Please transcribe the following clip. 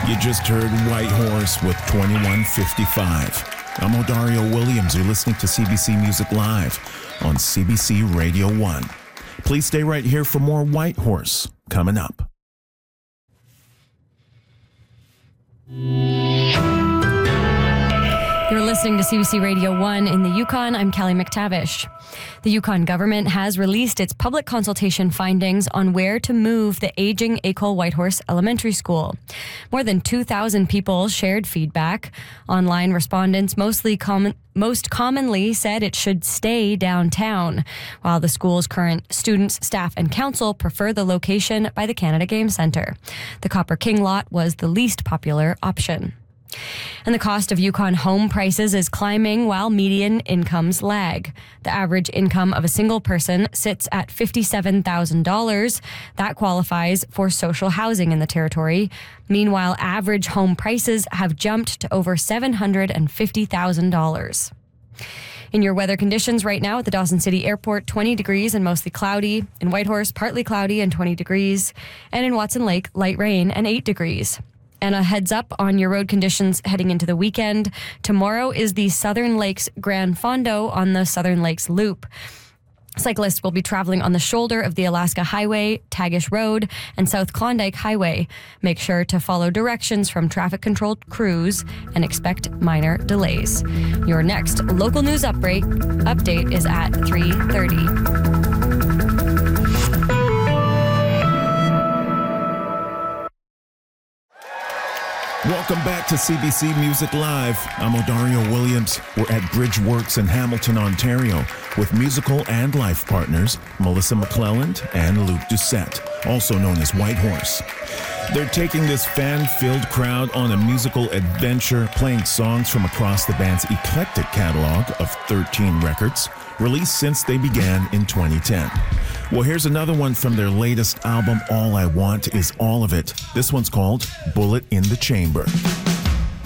You just heard White Horse with 2155. I'm Odario Williams. You're listening to CBC Music Live on CBC Radio 1. Please stay right here for more White Horse coming up. You're listening to CBC Radio 1 in the Yukon. I'm Kelly McTavish. The Yukon government has released its public consultation findings on where to move the aging École Whitehorse Elementary School. More than 2,000 people shared feedback. Online respondents most commonly said it should stay downtown, while the school's current students, staff, and council prefer the location by the Canada Game Centre. The Copper King lot was the least popular option. And the cost of Yukon home prices is climbing while median incomes lag. The average income of a single person sits at $57,000. That qualifies for social housing in the territory. Meanwhile, average home prices have jumped to over $750,000. In your weather conditions right now at the Dawson City Airport, 20 degrees and mostly cloudy. In Whitehorse, partly cloudy and 20 degrees. And in Watson Lake, light rain and 8 degrees. And a heads up on your road conditions heading into the weekend. Tomorrow is the Southern Lakes Grand Fondo on the Southern Lakes Loop. Cyclists will be traveling on the shoulder of the Alaska Highway, Tagish Road, and South Klondike Highway. Make sure to follow directions from traffic-controlled crews and expect minor delays. Your next local news update is at 3:30. Welcome back to CBC Music Live. I'm Odario Williams. We're at Bridgeworks in Hamilton, Ontario, with musical and life partners Melissa McClelland and Luke Doucette, also known as White Horse. They're taking this fan-filled crowd on a musical adventure, playing songs from across the band's eclectic catalog of 13 records, released since they began in 2010. Well, here's another one from their latest album, All I Want Is All of It. This one's called Bullet in the Chamber.